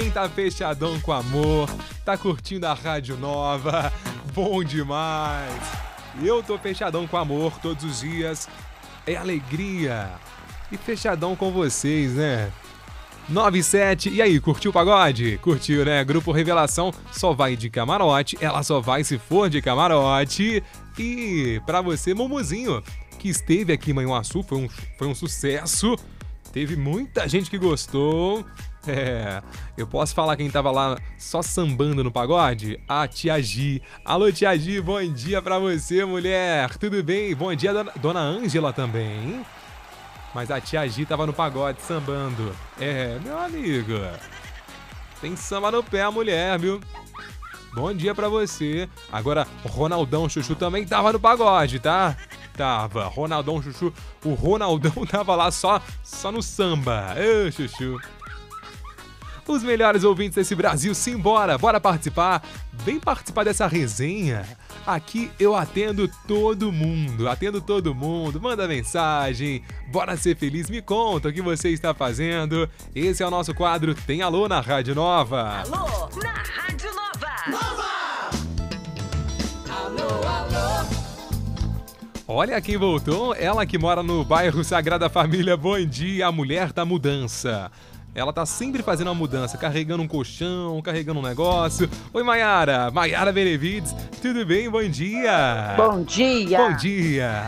Quem tá fechadão com amor, tá curtindo a Rádio Nova, bom demais. Eu tô fechadão com amor todos os dias, é alegria. E fechadão com vocês, né? 97, e aí, curtiu o pagode? Curtiu, né? Grupo Revelação só vai de camarote, ela só vai se for de camarote. E pra você, Mumuzinho, que esteve aqui em Manhuaçu, foi um sucesso. Teve muita gente que gostou. Eu posso falar quem tava lá só sambando no pagode? A Tia Gi. Alô, Tia Gi, bom dia pra você, mulher. Tudo bem? Bom dia, dona Ângela também. Mas a Tia Gi tava no pagode sambando. Meu amigo. Tem samba no pé a mulher, viu? Bom dia pra você. Agora, o Ronaldão Chuchu também tava no pagode, tá? Tava. Ronaldão Chuchu. O Ronaldão tava lá só no samba. Ô, Chuchu. Os melhores ouvintes desse Brasil, simbora, bora participar. Vem participar dessa resenha. Aqui eu atendo todo mundo, manda mensagem, bora ser feliz, me conta o que você está fazendo. Esse é o nosso quadro Tem Alô na Rádio Nova. Alô na Rádio Nova. Alô, alô. Olha quem voltou, ela que mora no bairro Sagrada Família, bom dia, a mulher da mudança. Ela tá sempre fazendo uma mudança, carregando um colchão, carregando um negócio. Oi, Maiara. Maiara Benevides. Tudo bem? Bom dia. Bom dia. Bom dia.